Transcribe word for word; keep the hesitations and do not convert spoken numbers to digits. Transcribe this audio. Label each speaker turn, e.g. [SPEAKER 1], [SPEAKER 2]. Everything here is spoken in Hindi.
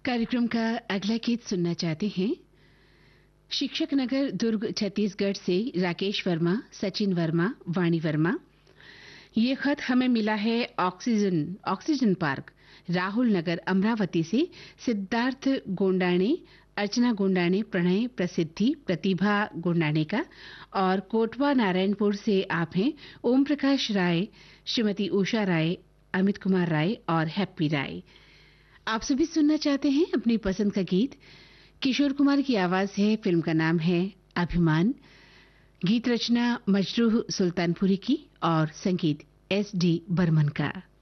[SPEAKER 1] कार्यक्रम का अगला गीत सुनना चाहते हैं शिक्षक नगर दुर्ग छत्तीसगढ़ से राकेश वर्मा, सचिन वर्मा, वाणी वर्मा। ये खत हमें मिला है ऑक्सीजन ऑक्सीजन पार्क राहुल नगर अमरावती से सिद्धार्थ गोंडाणे, अर्चना गोंडाणे, प्रणय, प्रसिद्धि, प्रतिभा गोंडाणे का। और कोटवा नारायणपुर से आप हैं ओम प्रकाश राय, श्रीमती उषा राय, अमित कुमार राय और हैप्पी राय। आप सभी सुनना चाहते हैं अपनी पसंद का गीत। किशोर कुमार की आवाज है, फिल्म का नाम है अभिमान। गीत रचना मजरूह सुल्तानपुरी की और संगीत एस डी बर्मन का।